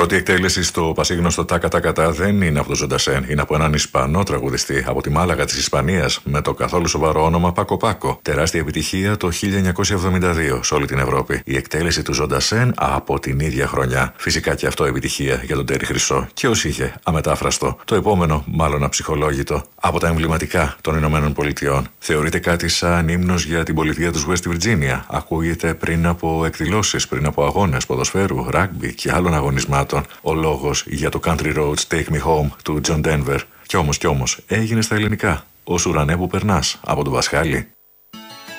Πρώτη εκτέλεση στο πασίγνωστο Τάκα Τάκα Τα δεν είναι από τον Ζοντασέν, είναι από έναν Ισπανό τραγουδιστή από τη Μάλαγα της Ισπανίας με το καθόλου σοβαρό όνομα Πάκο Πάκο. Τεράστια επιτυχία το 1972 σε όλη την Ευρώπη. Η εκτέλεση του Ζοντασέν από την ίδια χρονιά. Φυσικά και αυτό επιτυχία για τον Τέρι Χρυσό και ως είχε αμετάφραστο. Το επόμενο, μάλλον αψυχολόγητο, από τα εμβληματικά των Ηνωμένων Πολιτειών. Θεωρείται κάτι σαν ύμνος για την πολιτεία του West Virginia. Ακούγεται πριν από εκδηλώσεις, πριν από αγώνες ποδοσφαίρου, ράγμπι και άλλων αγωνισμάτων. Ο λόγος για το Country Roads Take Me Home του John Denver. Κι όμως έγινε στα ελληνικά. Ως ουρανέ που περνάς από τον Πασχάλη.